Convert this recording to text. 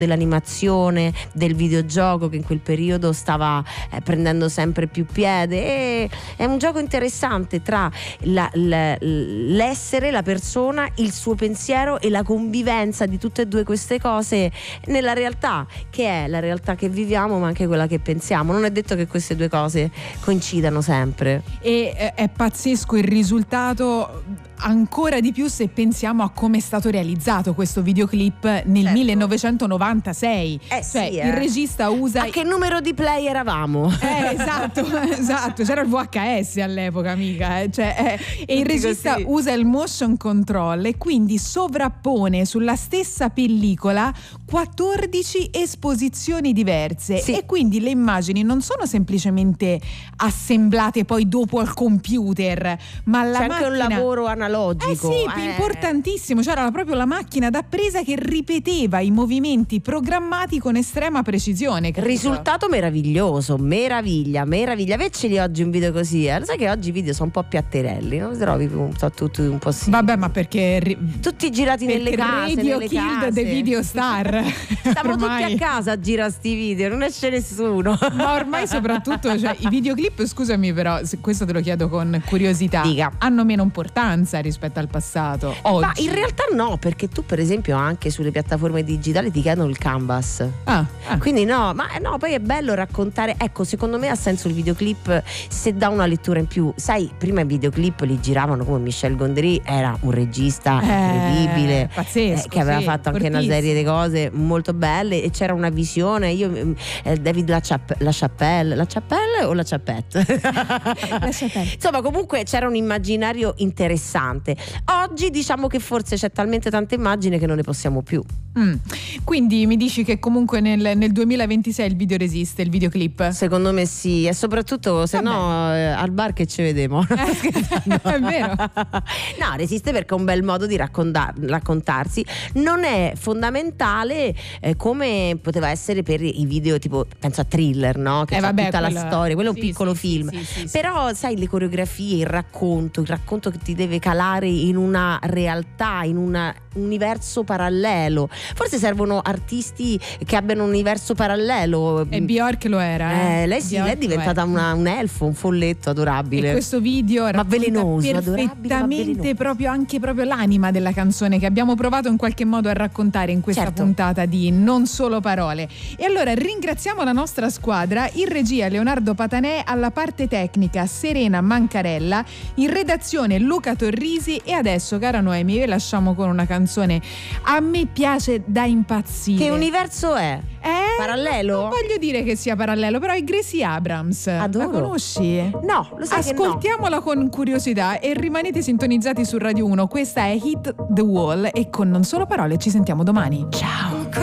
dell'animazione, del videogioco che in quel periodo stava prendendo sempre più piede, e è un gioco interessante tra l'essere, la persona, il suo pensiero e la convivenza di tutte e due queste cose nella realtà, che è la realtà che viviamo ma anche quella che pensiamo. Non è detto che queste due cose coincidano sempre, e è pazzesco il risultato, ancora di più se pensiamo a come è stato realizzato questo videoclip nel 1996. Cioè il regista usa... A che numero di play eravamo? Esatto, c'era il VHS all'epoca, amica. E il regista usa il motion control e quindi sovrappone sulla stessa pellicola 14 esposizioni diverse, e quindi le immagini non sono semplicemente assemblate poi dopo al computer, ma la c'è macchina... anche un lavoro analogico. Importantissimo. C'era proprio la macchina da presa che ripeteva i movimenti programmati con estrema precisione. Risultato meraviglioso, meraviglia. Veceli oggi un video così, lo sai che oggi i video sono un po' piatterelli, non li trovi tutti un po' simili? Vabbè, ma perché tutti girati nelle case, Radio nelle Killed case. the Video Star. Stiamo tutti a casa a girare sti video, non esce nessuno. Ma ormai soprattutto, cioè, i videoclip, scusami, però questo te lo chiedo con curiosità, hanno meno importanza rispetto al passato oggi. Ma in realtà no, perché tu per esempio anche sulle piattaforme digitali ti chiedono il canvas. Quindi poi è bello raccontare. Ecco, secondo me ha senso il videoclip se dà una lettura in più. Sai, prima i videoclip li giravano come Michel Gondry, era un regista incredibile, pazzesco, che aveva fatto anche una serie di cose molto belle, e c'era una visione. David LaChapelle o la Chapette? Insomma, comunque c'era un immaginario interessante. Oggi diciamo che forse c'è talmente tanta immagine che non ne possiamo più. Quindi mi dici che comunque nel 2026 il video resiste, il videoclip? Secondo me sì, e soprattutto se no al bar che ci vediamo. È vero. No, resiste perché è un bel modo di raccontarsi. Non è fondamentale come poteva essere per i video tipo, penso a Thriller, no? Che c'ha tutta la storia, quello è un piccolo film. Però sai, le coreografie, il racconto che ti deve calare in una realtà, in un universo parallelo. Forse servono artisti che abbiano un universo parallelo. E Bjork lo era. Lei è diventata un elfo, un folletto adorabile. E questo video ma velenoso, perfettamente proprio l'anima della canzone che abbiamo provato in qualche modo a raccontare in questa puntata di Non Solo Parole. E allora ringraziamo la nostra squadra: in regia Leonardo Patanè, alla parte tecnica Serena Mancarella, in redazione Luca Torrisi. E adesso, cara Noemi, vi lasciamo con una canzone a me piace da impazzire. Che universo è? Parallelo? Non voglio dire che sia parallelo, però è Gracie Abrams. Adoro. La conosci? No, lo sai. Ascoltiamola con curiosità e rimanete sintonizzati su Radio 1. Questa è Hit the Wall e con Non Solo Parole ci sentiamo domani. Ciao.